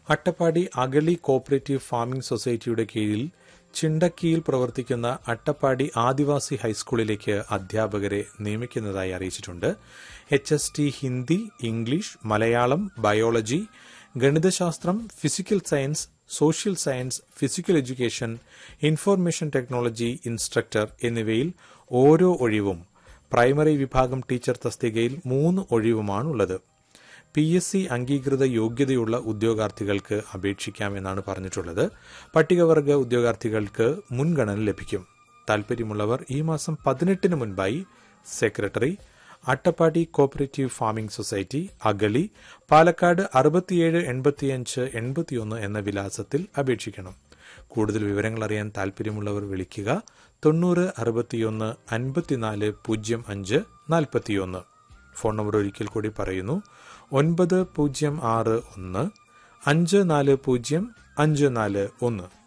Attappadi Agali cooperative farming സൊസൈറ്റിയുടെ കീഴിൽ ചിണ്ടക്കിയിൽ പ്രവർത്തിക്കുന്ന അട്ടപ്പാടി ആദിവാസി ഹൈസ്കൂളിലേക്ക് അധ്യാപകരെ നിയമിക്കുന്നതായി അറിയിച്ചിട്ടുണ്ട്. HST Hindi, English, Malayalam, biology, ഗണിതശാസ്ത്രം, physical science, social science, physical education, information technology instructor എന്നിവയിൽ ഓരോ ഒഴിവും, പ്രൈമറി വിഭാഗം ടീച്ചർ തസ്തികയിൽ 3 ഒഴിവുമാണുള്ളത്. PSC അംഗീകൃത യോഗ്യതയുള്ള ഉദ്യോഗാർത്ഥികൾക്ക് അപേക്ഷിക്കാമെന്നാണ് പറഞ്ഞിട്ടുള്ളത്. പട്ടികവർഗ ഉദ്യോഗാർത്ഥികൾക്ക് മുൻഗണന ലഭിക്കും. താൽപര്യമുള്ളവർ ഈ മാസം 18 മുൻപായി secretary, Attappadi cooperative farming society, Agali, Palakkad 678581 എന്ന വിലാസത്തിൽ അപേക്ഷിക്കണം. കൂടുതൽ വിവരങ്ങൾ അറിയാൻ താൽപര്യമുള്ളവർ വിളിക്കുക 90 61 54 05 41. ഫോൺ നമ്പർ ഒരിക്കൽ കൂടി പറയുന്നു, 9061 540 541.